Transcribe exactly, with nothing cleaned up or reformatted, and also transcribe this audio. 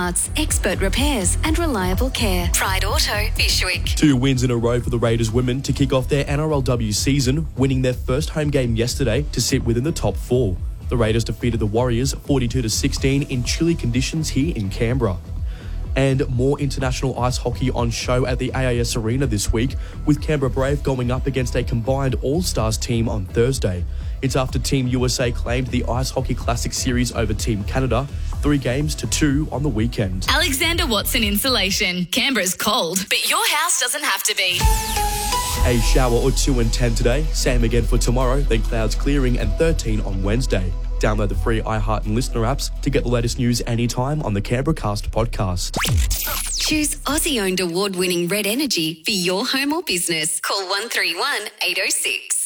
parts, expert repairs and reliable care. Pride Auto, Bishwick. Two wins in a row for the Raiders women to kick off their N R L W season, winning their first home game yesterday to sit within the top four. The Raiders defeated the Warriors forty-two to sixteen in chilly conditions here in Canberra. And more international ice hockey on show at the A I S Arena this week, with Canberra Brave going up against a combined All-Stars team on Thursday. It's after Team U S A claimed the Ice Hockey Classic Series over Team Canada, three games to two on the weekend. Alexander Watson Insulation. Canberra's cold, but your house doesn't have to be. A shower or two and ten today, same again for tomorrow, then clouds clearing and thirteen on Wednesday. Download the free iHeart and Listener apps to get the latest news anytime on the Canberra Cast podcast. Choose Aussie-owned award-winning Red Energy for your home or business. Call one three one, eight oh six.